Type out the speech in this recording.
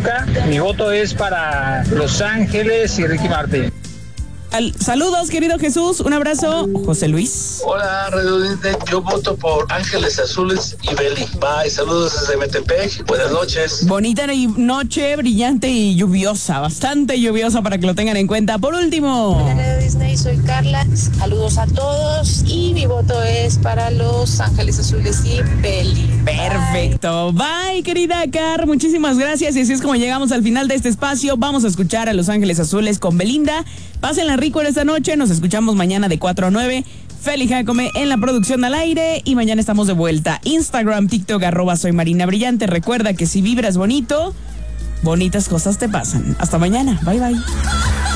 Pachuca. Mi voto es para Los Ángeles y Ricky Martin. Saludos, querido Jesús. Un abrazo, José Luis. Hola, Redondite. Yo voto por Ángeles Azules y Beli. Bye, saludos desde Metepec. Buenas noches. Bonita noche, brillante y lluviosa. Bastante lluviosa para que lo tengan en cuenta. Por último. Hola, Radio Disney. Soy Carla. Saludos a todos. Y mi voto es para Los Ángeles Azules y Beli. Perfecto. Bye, querida Car. Muchísimas gracias. Y así es como llegamos al final de este espacio. Vamos a escuchar a Los Ángeles Azules con Belinda. Pásenla rico en esta noche. Nos escuchamos mañana de 4 a 9. Feli Jacome en la producción al aire. Y mañana estamos de vuelta. Instagram, TikTok, @soy Marina Brillante. Recuerda que si vibras bonito, bonitas cosas te pasan. Hasta mañana. Bye, bye.